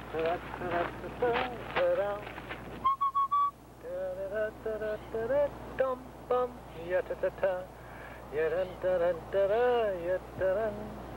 Dum bum, ya ta ta ta, ya dun dun dun dun, ya dun.